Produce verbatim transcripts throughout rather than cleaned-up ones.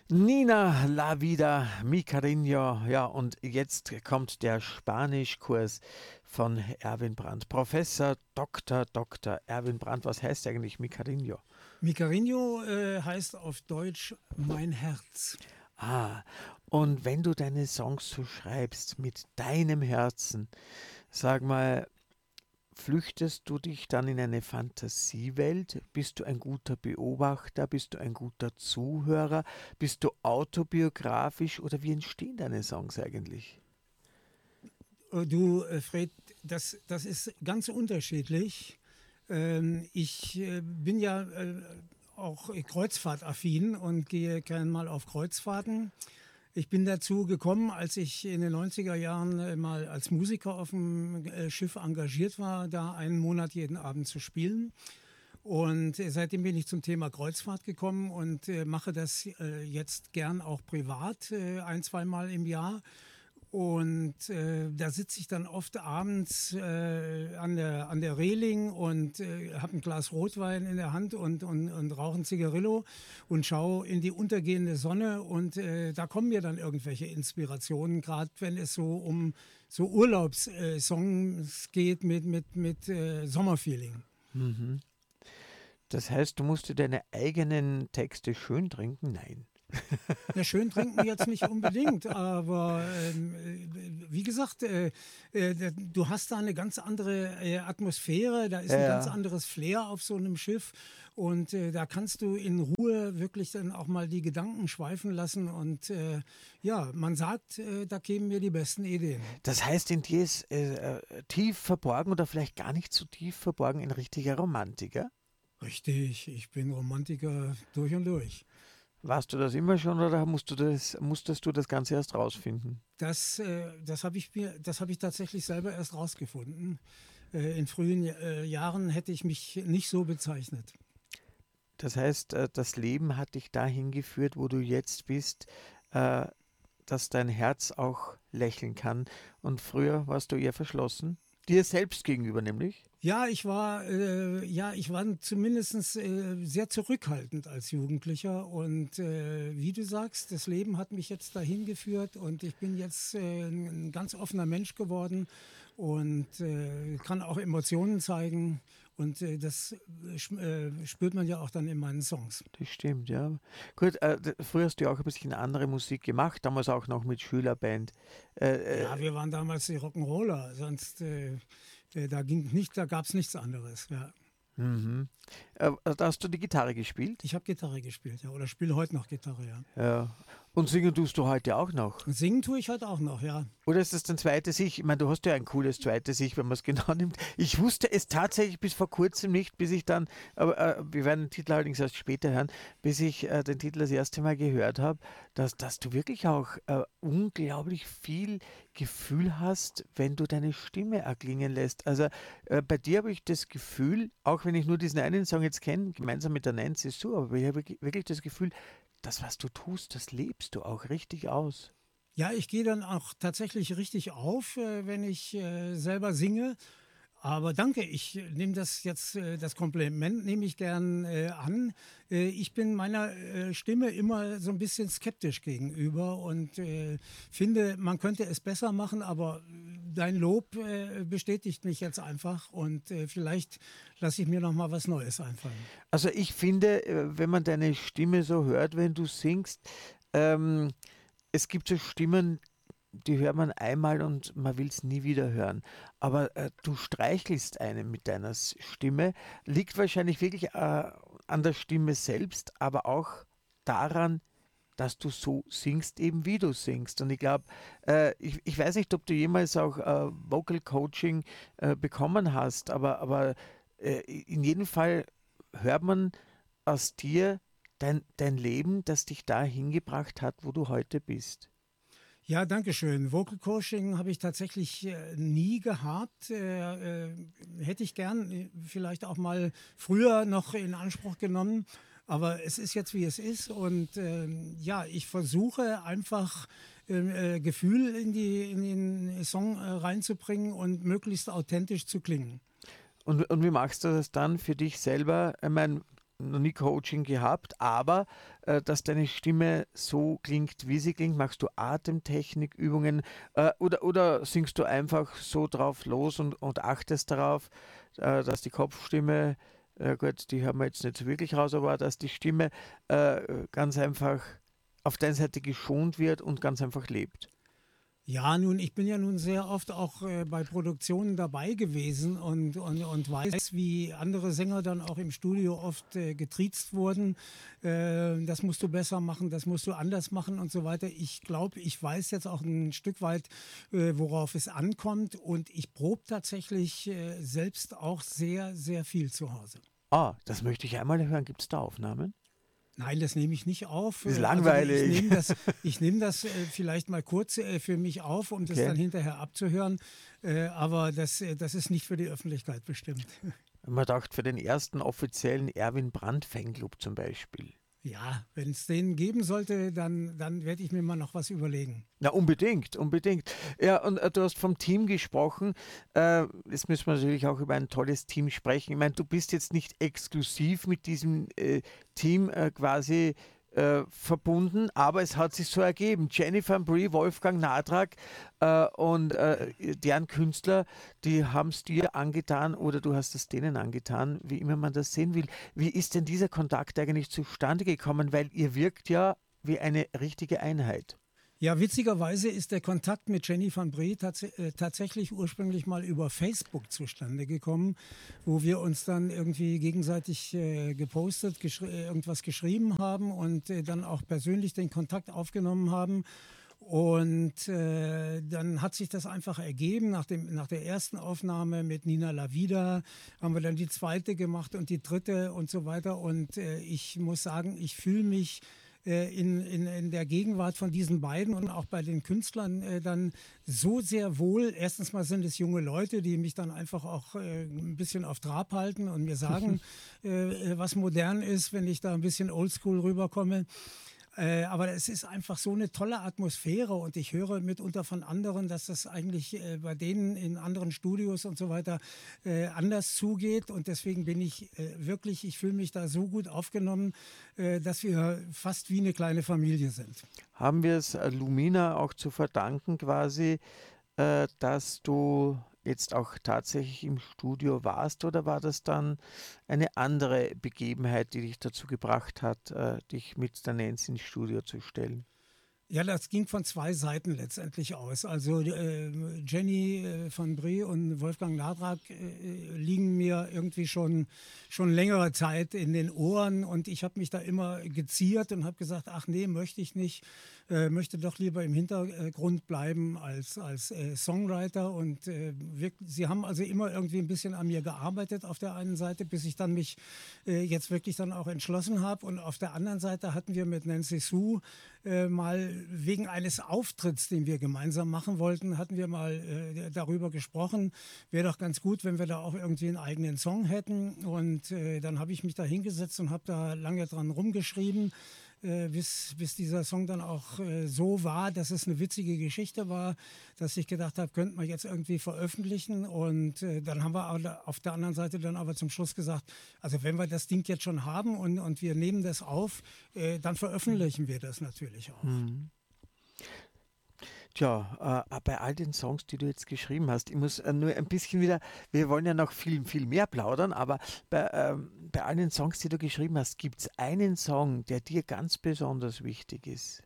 Nina La Vida, mi cariño. Ja, und jetzt kommt der Spanischkurs von Erwin Brandt. Professor Doktor Doktor Erwin Brandt, was heißt eigentlich mi cariño? Mi cariño äh, heißt auf Deutsch mein Herz. Ah, und wenn du deine Songs so schreibst mit deinem Herzen, sag mal, flüchtest du dich dann in eine Fantasiewelt? Bist du ein guter Beobachter? Bist du ein guter Zuhörer? Bist du autobiografisch oder wie entstehen deine Songs eigentlich? Äh, Du, äh, Fred, das, das ist ganz unterschiedlich. Ähm, ich äh, bin ja äh, auch kreuzfahrtaffin und gehe gerne mal auf Kreuzfahrten. Ich bin dazu gekommen, als ich in den neunziger Jahren äh, mal als Musiker auf dem äh, Schiff engagiert war, da einen Monat jeden Abend zu spielen. Und äh, seitdem bin ich zum Thema Kreuzfahrt gekommen und äh, mache das äh, jetzt gern auch privat, äh, ein, zweimal im Jahr. Und äh, da sitze ich dann oft abends äh, an, der, an der Reling und äh, habe ein Glas Rotwein in der Hand und, und, und rauche ein Zigarillo und schaue in die untergehende Sonne. Und äh, da kommen mir dann irgendwelche Inspirationen, gerade wenn es so um so Urlaubssongs geht mit, mit, mit äh, Sommerfeeling. Mhm. Das heißt, du musst dir deine eigenen Texte schön trinken? Nein. Ja, schön trinken jetzt nicht unbedingt, aber ähm, äh, wie gesagt, äh, äh, du hast da eine ganz andere äh, Atmosphäre, da ist Ja, ein ganz ja. anderes Flair auf so einem Schiff und äh, da kannst du in Ruhe wirklich dann auch mal die Gedanken schweifen lassen und äh, ja, man sagt, äh, da kämen mir die besten Ideen. Das heißt, in dir ist äh, äh, tief verborgen oder vielleicht gar nicht so tief verborgen ein richtiger Romantiker? Richtig, ich bin Romantiker durch und durch. Warst du das immer schon oder musst du das, musstest du das Ganze erst rausfinden? Das, äh, das habe ich mir, das habe ich tatsächlich selber erst rausgefunden. Äh, in frühen äh, Jahren hätte ich mich nicht so bezeichnet. Das heißt, äh, das Leben hat dich dahin geführt, wo du jetzt bist, äh, dass dein Herz auch lächeln kann. Und früher warst du eher verschlossen. Dir selbst gegenüber nämlich. Ja, ich war, äh, ja, ich war zumindest äh, sehr zurückhaltend als Jugendlicher und äh, wie du sagst, das Leben hat mich jetzt dahin geführt und ich bin jetzt äh, ein ganz offener Mensch geworden und äh, kann auch Emotionen zeigen und äh, das äh, spürt man ja auch dann in meinen Songs. Das stimmt, ja. Gut, äh, d- früher hast du ja auch ein bisschen andere Musik gemacht, damals auch noch mit Schülerband. Äh, Ja, äh, wir waren damals die Rock'n'Roller, sonst äh, äh, da ging nicht, da gab es nichts anderes. Ja. mhm. Äh, da hast du die Gitarre gespielt? Ich habe Gitarre gespielt, ja, oder spiele heute noch Gitarre, ja. Ja. Und singen tust du heute auch noch? Und singen tue ich heute auch noch, ja. Oder ist das dein zweites Ich? Ich meine, du hast ja ein cooles zweites Ich, wenn man es genau nimmt. Ich wusste es tatsächlich bis vor kurzem nicht, bis ich dann, aber äh, wir werden den Titel allerdings erst später hören, bis ich äh, den Titel das erste Mal gehört habe, dass, dass du wirklich auch äh, unglaublich viel Gefühl hast, wenn du deine Stimme erklingen lässt. Also äh, bei dir habe ich das Gefühl, auch wenn ich nur diesen einen Song jetzt kenne, gemeinsam mit der Nancy Sue, aber ich habe wirklich wirklich das Gefühl, das, was du tust, das lebst du auch richtig aus. Ja, ich gehe dann auch tatsächlich richtig auf, äh, wenn ich äh, selber singe. Aber danke, ich nehme das jetzt, äh, das Kompliment nehme ich gern äh, an. Äh, ich bin meiner äh, Stimme immer so ein bisschen skeptisch gegenüber und äh, finde, man könnte es besser machen, aber dein Lob äh, bestätigt mich jetzt einfach und äh, vielleicht lasse ich mir noch mal was Neues einfallen. Also ich finde, äh, wenn man deine Stimme so hört, wenn du singst, ähm, es gibt so Stimmen, die hört man einmal und man will es nie wieder hören. Aber äh, du streichelst einen mit deiner S- Stimme, liegt wahrscheinlich wirklich äh, an der Stimme selbst, aber auch daran, dass du so singst, eben wie du singst. Und ich glaube, äh, ich, ich weiß nicht, ob du jemals auch äh, Vocal Coaching äh, bekommen hast, aber, aber äh, in jedem Fall hört man aus dir dein, dein Leben, das dich dahin gebracht hat, wo du heute bist. Ja, danke schön. Vocal Coaching habe ich tatsächlich äh, nie gehabt. Äh, äh, hätte ich gern äh, vielleicht auch mal früher noch in Anspruch genommen. Aber es ist jetzt, wie es ist. Und ähm, ja, ich versuche einfach äh, äh, Gefühl in, die, in den Song äh, reinzubringen und möglichst authentisch zu klingen. Und, und wie machst du das dann für dich selber? Ich meine, noch nie Coaching gehabt, aber äh, dass deine Stimme so klingt, wie sie klingt, machst du Atemtechnikübungen äh, oder, oder singst du einfach so drauf los und, und achtest darauf, äh, dass die Kopfstimme, äh, gut, die hören wir jetzt nicht so wirklich raus, aber dass die Stimme äh, ganz einfach auf deiner Seite geschont wird und ganz einfach lebt. Ja, nun, ich bin ja nun sehr oft auch äh, bei Produktionen dabei gewesen und, und, und weiß, wie andere Sänger dann auch im Studio oft äh, getriezt wurden. Äh, das musst du besser machen, das musst du anders machen und so weiter. Ich glaube, ich weiß jetzt auch ein Stück weit, äh, worauf es ankommt, und ich probe tatsächlich äh, selbst auch sehr, sehr viel zu Hause. Ah, das möchte ich einmal hören. Gibt es da Aufnahmen? Nein, das nehme ich nicht auf. Das ist Äh, Also ich langweilig. nehme das, ich nehme das äh, vielleicht mal kurz äh, für mich auf, um das Okay. dann hinterher abzuhören. Äh, Aber das, äh, das ist nicht für die Öffentlichkeit bestimmt. Man dachte für den ersten offiziellen Erwin Brandt Fanclub zum Beispiel. Ja, wenn es den geben sollte, dann, dann werde ich mir mal noch was überlegen. Ja, unbedingt, unbedingt. Ja, und äh, du hast vom Team gesprochen. Äh, jetzt müssen wir natürlich auch über ein tolles Team sprechen. Ich meine, du bist jetzt nicht exklusiv mit diesem äh, Team äh, quasi äh, verbunden, aber es hat sich so ergeben. Jennifer Brie, Wolfgang Nadrak äh, und äh, deren Künstler, die haben es dir angetan oder du hast es denen angetan, wie immer man das sehen will. Wie ist denn dieser Kontakt eigentlich zustande gekommen? Weil ihr wirkt ja wie eine richtige Einheit. Ja, witzigerweise ist der Kontakt mit Jenny van Bree tats äh, tatsächlich ursprünglich mal über Facebook zustande gekommen, wo wir uns dann irgendwie gegenseitig äh, gepostet, geschri äh, irgendwas geschrieben haben und äh, dann auch persönlich den Kontakt aufgenommen haben. Und äh, dann hat sich das einfach ergeben. Nach, dem, nach der ersten Aufnahme mit Nina Lavida haben wir dann die zweite gemacht und die dritte und so weiter. Und äh, ich muss sagen, ich fühle mich in, in, in der Gegenwart von diesen beiden und auch bei den Künstlern äh, dann so sehr wohl. Erstens mal sind es junge Leute, die mich dann einfach auch äh, ein bisschen auf Trab halten und mir sagen, äh, was modern ist, wenn ich da ein bisschen oldschool rüberkomme. Äh, aber es ist einfach so eine tolle Atmosphäre, und ich höre mitunter von anderen, dass das eigentlich äh, bei denen in anderen Studios und so weiter äh, anders zugeht, und deswegen bin ich äh, wirklich, ich fühle mich da so gut aufgenommen, äh, dass wir fast wie eine kleine Familie sind. Haben wir es äh, Lumina auch zu verdanken quasi, äh, dass du jetzt auch tatsächlich im Studio warst, oder war das dann eine andere Begebenheit, die dich dazu gebracht hat, äh, dich mit der Nancy ins Studio zu stellen? Ja, das ging von zwei Seiten letztendlich aus. Also äh, Jenny äh, van Bree und Wolfgang Nadrak äh, liegen mir irgendwie schon, schon längere Zeit in den Ohren, und ich habe mich da immer geziert und habe gesagt, ach nee, möchte ich nicht, äh, möchte doch lieber im Hintergrund bleiben als, als äh, Songwriter. Und äh, wir, sie haben also immer irgendwie ein bisschen an mir gearbeitet auf der einen Seite, bis ich dann mich äh, jetzt wirklich dann auch entschlossen habe. Und auf der anderen Seite hatten wir mit Nancy Sue äh, mal wegen eines Auftritts, den wir gemeinsam machen wollten, hatten wir mal äh, darüber gesprochen. Wäre doch ganz gut, wenn wir da auch irgendwie einen eigenen Song hätten. Und äh, dann habe ich mich da hingesetzt und habe da lange dran rumgeschrieben, äh, bis, bis dieser Song dann auch äh, so war, dass es eine witzige Geschichte war, dass ich gedacht habe, könnten wir jetzt irgendwie veröffentlichen. Und äh, dann haben wir aber auf der anderen Seite dann aber zum Schluss gesagt, also wenn wir das Ding jetzt schon haben und, und wir nehmen das auf, äh, dann veröffentlichen wir das natürlich auch. Mhm. Tja, äh, bei all den Songs, die du jetzt geschrieben hast, ich muss äh, nur ein bisschen wieder, wir wollen ja noch viel, viel mehr plaudern, aber bei, ähm, bei all den Songs, die du geschrieben hast, gibt es einen Song, der dir ganz besonders wichtig ist?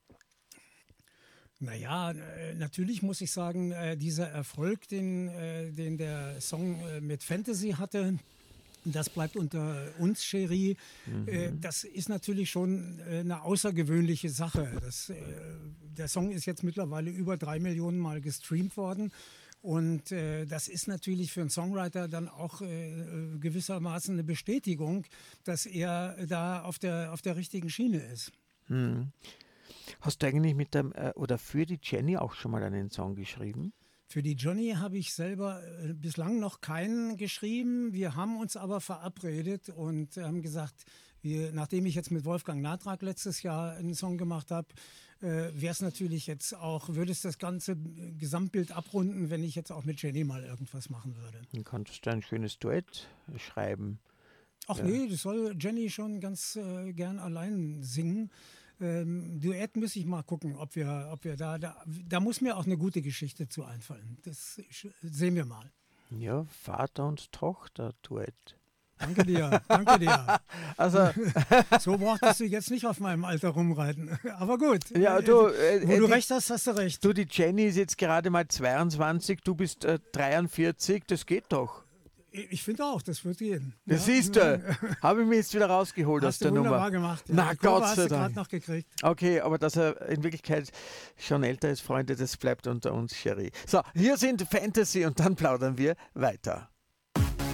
Naja, äh, natürlich muss ich sagen, äh, dieser Erfolg, den, äh, den der Song äh, mit Fantasy hatte, das bleibt unter uns, Cherie. Äh, Mhm. das ist natürlich schon äh, eine außergewöhnliche Sache. Das, äh, der Song ist jetzt mittlerweile über drei Millionen Mal gestreamt worden. Und äh, das ist natürlich für einen Songwriter dann auch äh, gewissermaßen eine Bestätigung, dass er da auf der, auf der richtigen Schiene ist. Mhm. Hast du eigentlich mit dem äh, oder für die Jenny auch schon mal einen Song geschrieben? Für die Johnny habe ich selber äh, bislang noch keinen geschrieben. Wir haben uns aber verabredet und haben gesagt, wir, nachdem ich jetzt mit Wolfgang Nadrak letztes Jahr einen Song gemacht habe, äh, wäre es natürlich jetzt auch, würde es das ganze Gesamtbild abrunden, wenn ich jetzt auch mit Jenny mal irgendwas machen würde. Dann könntest du ein schönes Duett schreiben. Ach ja. nee, das soll Jenny schon ganz äh, gern allein singen. Ähm, Duett muss ich mal gucken, ob wir, ob wir da, da, da muss mir auch eine gute Geschichte zu einfallen. Das sch- sehen wir mal. Ja, Vater und Tochter Duett. Danke dir, danke dir. Also, So brauchtest du jetzt nicht auf meinem Alter rumreiten. Aber gut, ja, du, äh, wo äh, du die, recht hast, hast du recht. du, die Jenny ist jetzt gerade mal zweiundzwanzig, du bist äh, dreiundvierzig, das geht doch. Ich finde auch, das wird gehen. Das Ja. siehst du, habe ich mir jetzt wieder rausgeholt aus Hast du der wunderbar Nummer. gemacht. Ja. Na Die Kurve Gott hast sei du gerade Dank. noch gekriegt. Okay, aber dass er in Wirklichkeit schon älter ist, Freunde, das bleibt unter uns, Cherie. So, hier sind Fantasy und dann plaudern wir weiter.